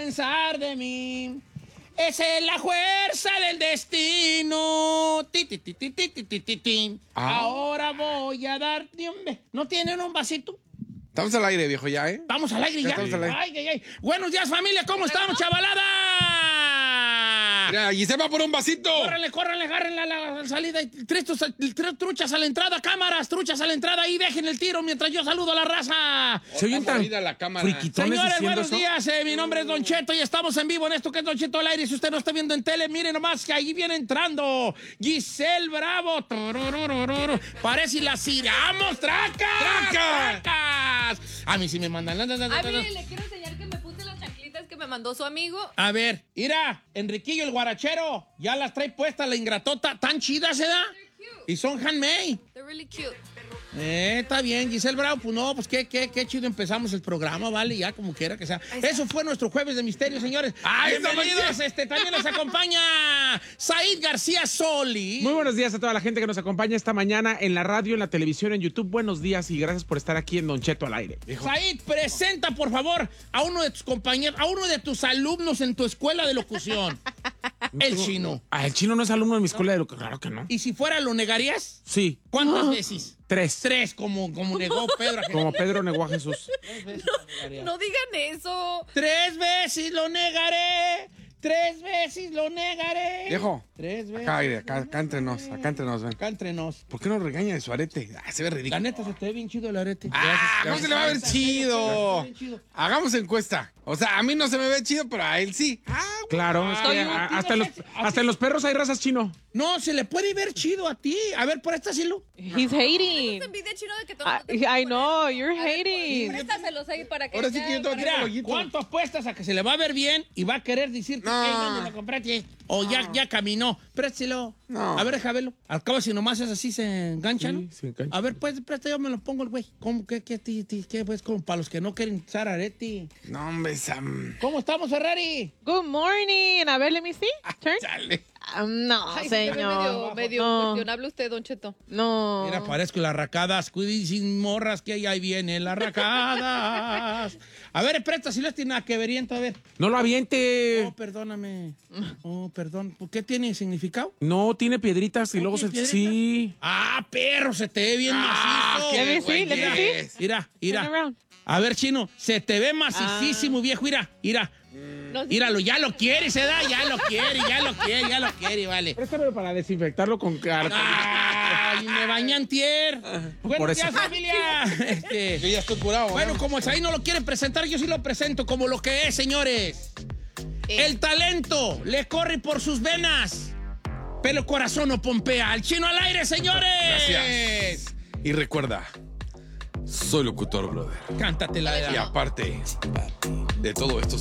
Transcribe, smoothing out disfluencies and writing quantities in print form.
pensar de mí. Esa es la fuerza del destino. Ti, ti, ti, ti, ti, ti, ti, ti, ti. Ahora voy a darte un beso. ¿No tienen un vasito? Estamos al aire, viejo, ya, ¿eh? Vamos al aire ya. Estamos al aire. Ay. Buenos días, familia. ¿Cómo estamos, chavalada? Mira, y se va por un vasito. Córranle, agarren la salida. Tres truchas a la entrada, cámaras, truchas a la entrada. Ahí dejen el tiro mientras yo saludo a la raza. Se oyen tan la cámara. Señores, buenos días. Mi nombre es Don Cheto y estamos en vivo en esto que es Don Cheto al aire. Si usted no está viendo en tele, mire nomás que ahí viene entrando Giselle Bravo. Parece y la ciramos. ¡Tracas! A mí sí me mandan. Mire, le quiero enseñar que me puse las chanclitas que me mandó su amigo. A ver, mira, Enriquillo el guarachero, ya las trae puestas la ingratota, tan chidas, ¿se da? Y son handmade. They're really cute. Está bien, Giselle Bravo, pues no, pues qué chido empezamos el programa, vale, ya como quiera que sea. Eso fue nuestro Jueves de Misterio, señores. Bienvenidos, también nos acompaña Said García Soli. Muy buenos días a toda la gente que nos acompaña esta mañana en la radio, en la televisión, en YouTube. Buenos días y gracias por estar aquí en Don Cheto al aire. Said, presenta por favor a uno de tus compañeros, a uno de tus alumnos en tu escuela de locución. El Chino. El Chino no es alumno de mi escuela de locución, claro que no. ¿Y si fuera, lo negarías? Sí. ¿Cuántas veces? 3. 3, como negó Pedro. Como Pedro negó a Jesús. No digan eso. 3 veces lo negaré. 3 veces lo negaré. Viejo. 3 veces. Acá entre nos, ven. Acá entre nos. ¿Por qué no regaña de su arete? Se ve La ridículo. neta se te ve bien chido el arete. ¿Cómo se le va a ver chido? Hagamos encuesta. O sea, a mí no se me ve chido, pero a él sí. Claro, es que hasta en los perros hay razas, Chino. No, se le puede ver chido a ti. A ver, por esta sílo. He's hating. Es envidia Chino de que todo. I know, you're hating. Préstaselos ahí para que. Ahora sí que yo tengo que ir Mira, al ojito. ¿cuánto apuestas a que se le va a ver bien y va a querer decir que no lo compraste? O ya caminó. Préselo. No. A ver, déjame verlo. Al cabo, si nomás es así, se engancha, ¿no? Sí, se engancha. A ver, pues, presta, yo me lo pongo el güey. ¿Cómo qué pues, como para los que no quieren usar arete? No, hombre, Sam. ¿Cómo estamos, Ferrari? Good morning. A ver, let me see. Turn. Chale. No, Ay, se ve señor. medio No. cuestionable usted, Don Cheto. No. Mira, parezco las racadas. Cuiden sin morras que ahí vienen las racadas. A ver, presta, si no tiene nada que ver, a ver. No lo aviente. Oh, perdóname. Oh, perdón. ¿Por qué tiene significado? No, tiene piedritas y luego ¿Tiene piedritas? Sí. Ah, perro, se te ve bien macizo. Let me see, let me see. Mira. Turn around. A ver, Chino, se te ve macicísimo, viejo. Mira. No, Míralo, ya lo quiere, se da, ya lo quiere, vale. Préstamelo para desinfectarlo con Ay, me bañan tier. Buenos días, eso. familia. Yo ya estoy curado. Bueno, como ahí no lo quieren presentar, yo sí lo presento como lo que es, señores. El talento le corre por sus venas, pero el corazón no pompea. El Chino al aire, señores. Gracias. Y recuerda, soy locutor, brother. Cántatela. Y aparte de todo esto,